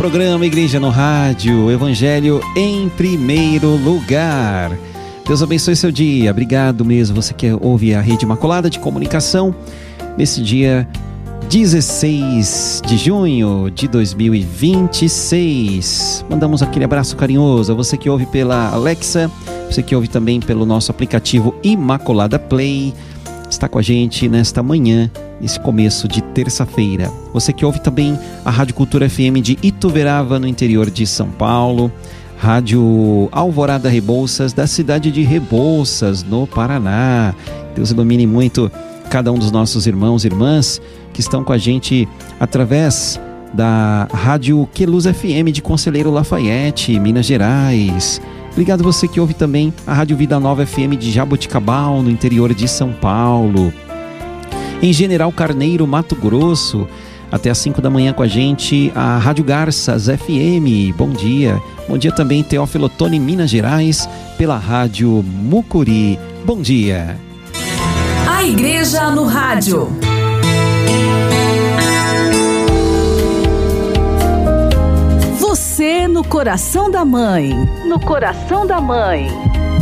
programa Igreja no Rádio, Evangelho em primeiro lugar. Deus abençoe seu dia. Obrigado mesmo, você que ouve a Rede Imaculada de Comunicação nesse dia 16 de junho de 2026. Mandamos aquele abraço carinhoso a você que ouve pela Alexa, você que ouve também pelo nosso aplicativo Imaculada Play. Está com a gente nesta manhã, nesse começo de terça-feira. Você que ouve também a Rádio Cultura FM de Ituverava, no interior de São Paulo. Rádio Alvorada Rebouças, da cidade de Rebouças, no Paraná. Deus ilumine muito cada um dos nossos irmãos e irmãs que estão com a gente através da Rádio Queluz FM de Conselheiro Lafayette, Minas Gerais. Obrigado você que ouve também a Rádio Vida Nova FM de Jaboticabal, no interior de São Paulo. Em General Carneiro, Mato Grosso, até às 5 da manhã com a gente, a Rádio Garças FM. Bom dia. Bom dia também, Teófilo Otoni, Minas Gerais, pela Rádio Mucuri. Bom dia. A Igreja no Rádio. Você no coração da mãe. No coração da mãe.